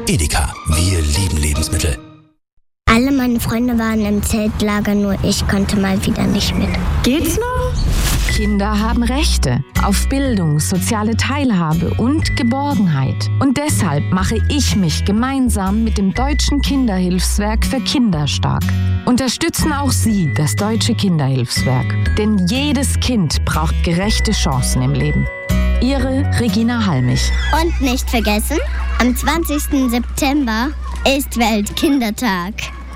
Edeka, wir lieben Lebensmittel. Alle meine Freunde waren im Zeltlager, nur ich konnte mal wieder nicht mit. Geht's noch? Kinder haben Rechte auf Bildung, soziale Teilhabe und Geborgenheit. Und deshalb mache ich mich gemeinsam mit dem Deutschen Kinderhilfswerk für Kinder stark. Unterstützen auch Sie das Deutsche Kinderhilfswerk. Denn jedes Kind braucht gerechte Chancen im Leben. Ihre Regina Halmich. Und nicht vergessen, am 20. September ist Weltkindertag.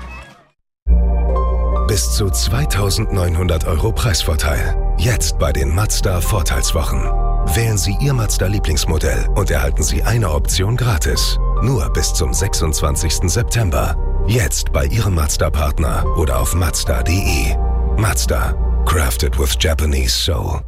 Bis zu 2.900 € Preisvorteil. Jetzt bei den Mazda Vorteilswochen. Wählen Sie Ihr Mazda-Lieblingsmodell und erhalten Sie eine Option gratis. Nur bis zum 26. September. Jetzt bei Ihrem Mazda-Partner oder auf Mazda.de. Mazda. Crafted with Japanese soul.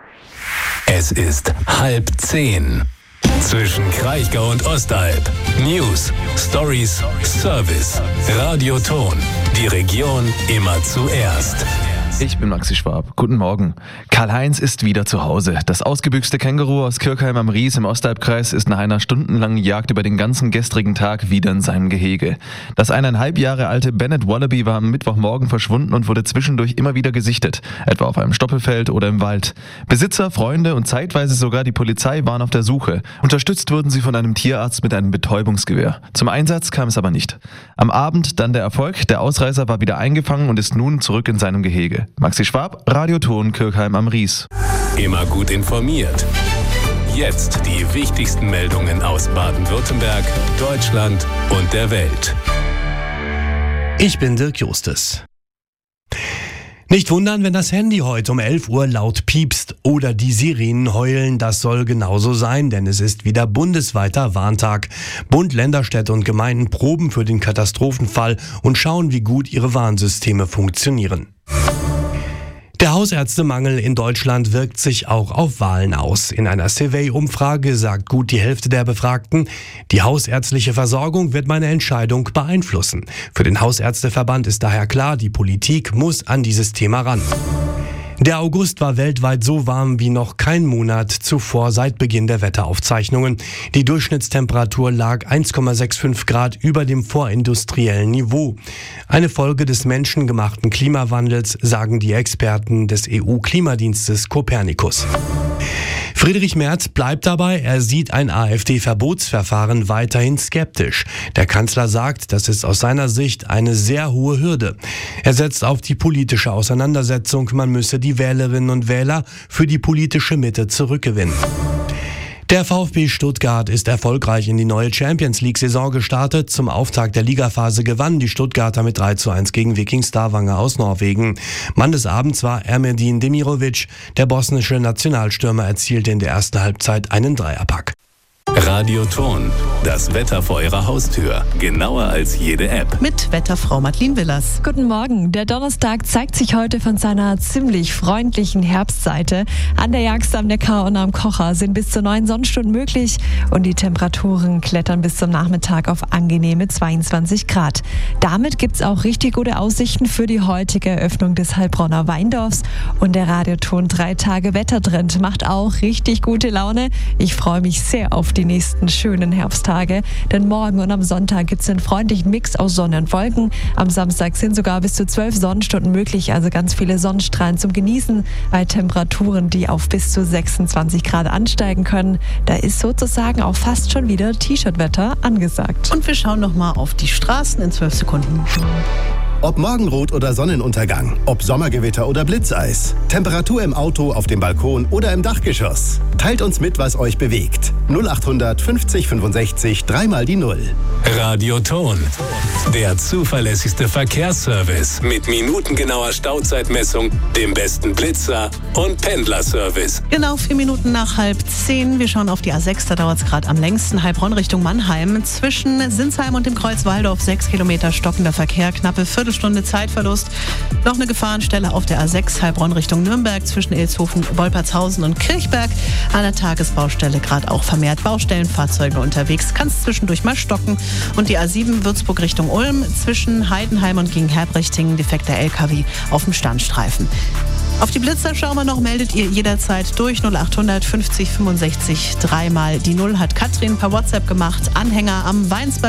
Es ist 9:30. Zwischen Kraichgau und Ostalb. News, Stories, Service. Radioton. Die Region immer zuerst. Ich bin Maxi Schwab. Guten Morgen. Karl-Heinz ist wieder zu Hause. Das ausgebüxte Känguru aus Kirchheim am Ries im Ostalbkreis ist nach einer stundenlangen Jagd über den ganzen gestrigen Tag wieder in seinem Gehege. Das 1,5 Jahre alte Bennett Wallaby war am Mittwochmorgen verschwunden und wurde zwischendurch immer wieder gesichtet, etwa auf einem Stoppelfeld oder im Wald. Besitzer, Freunde und zeitweise sogar die Polizei waren auf der Suche. Unterstützt wurden sie von einem Tierarzt mit einem Betäubungsgewehr. Zum Einsatz kam es aber nicht. Am Abend dann der Erfolg. Der Ausreißer war wieder eingefangen und ist nun zurück in seinem Gehege. Maxi Schwab, Radioton Kirchheim am Ries. Immer gut informiert. Jetzt die wichtigsten Meldungen aus Baden-Württemberg, Deutschland und der Welt. Ich bin Dirk Justus. Nicht wundern, wenn das Handy heute um 11 Uhr laut piepst oder die Sirenen heulen. Das soll genauso sein, denn es ist wieder bundesweiter Warntag. Bund, Länder, Städte und Gemeinden proben für den Katastrophenfall und schauen, wie gut ihre Warnsysteme funktionieren. Der Hausärztemangel in Deutschland wirkt sich auch auf Wahlen aus. In einer Survey-Umfrage sagt gut die Hälfte der Befragten, die hausärztliche Versorgung wird meine Entscheidung beeinflussen. Für den Hausärzteverband ist daher klar, die Politik muss an dieses Thema ran. Der August war weltweit so warm wie noch kein Monat zuvor seit Beginn der Wetteraufzeichnungen. Die Durchschnittstemperatur lag 1,65 Grad über dem vorindustriellen Niveau. Eine Folge des menschengemachten Klimawandels, sagen die Experten des EU-Klimadienstes Copernicus. Friedrich Merz bleibt dabei, er sieht ein AfD-Verbotsverfahren weiterhin skeptisch. Der Kanzler sagt, das ist aus seiner Sicht eine sehr hohe Hürde. Er setzt auf die politische Auseinandersetzung, man müsse die Wählerinnen und Wähler für die politische Mitte zurückgewinnen. Der VfB Stuttgart ist erfolgreich in die neue Champions-League-Saison gestartet. Zum Auftakt der Ligaphase gewannen die Stuttgarter mit 3:1 gegen Viking Stavanger aus Norwegen. Mann des Abends war Ermedin Demirovic. Der bosnische Nationalstürmer erzielte in der ersten Halbzeit einen Dreierpack. Radioton, das Wetter vor Ihrer Haustür. Genauer als jede App. Mit Wetterfrau Madeleine Willers. Guten Morgen. Der Donnerstag zeigt sich heute von seiner ziemlich freundlichen Herbstseite. An der Jagst am Neckar und am Kocher sind bis zu 9 Sonnenstunden möglich und die Temperaturen klettern bis zum Nachmittag auf angenehme 22 Grad. Damit gibt's auch richtig gute Aussichten für die heutige Eröffnung des Heilbronner Weindorfs und der Radioton 3 Tage Wettertrend macht auch richtig gute Laune. Ich freue mich sehr auf die nächsten schönen Herbsttage, denn morgen und am Sonntag gibt es einen freundlichen Mix aus Sonne und Wolken. Am Samstag sind sogar bis zu 12 Sonnenstunden möglich, also ganz viele Sonnenstrahlen zum Genießen bei Temperaturen, die auf bis zu 26 Grad ansteigen können. Da ist sozusagen auch fast schon wieder T-Shirt-Wetter angesagt. Und wir schauen nochmal auf die Straßen in 12 Sekunden. Ob Morgenrot oder Sonnenuntergang, ob Sommergewitter oder Blitzeis, Temperatur im Auto, auf dem Balkon oder im Dachgeschoss. Teilt uns mit, was euch bewegt. 0800 50 65 3 die 0. Radioton, der zuverlässigste Verkehrsservice mit minutengenauer Stauzeitmessung, dem besten Blitzer und Pendlerservice. Genau 4 Minuten nach 9:30. Wir schauen auf die A6, da dauert es gerade am längsten. Heilbronn Richtung Mannheim. Zwischen Sinsheim und dem Kreuz Waldorf 6 Kilometer stockender Verkehr, knappe Viertelstunde Zeitverlust. Noch eine Gefahrenstelle auf der A6 Heilbronn Richtung Nürnberg zwischen Ilshofen, Wolpertshausen und Kirchberg. An der Tagesbaustelle gerade auch vermehrt Baustellenfahrzeuge unterwegs. Kann es zwischendurch mal stocken. Und die A7 Würzburg Richtung Ulm zwischen Heidenheim und gegen Herbrechting defekter LKW auf dem Standstreifen. Auf die Blitzer schauen wir noch, meldet ihr jederzeit durch 0800 50 65 3 die 0 hat Katrin per WhatsApp gemacht. Anhänger am Weinsberg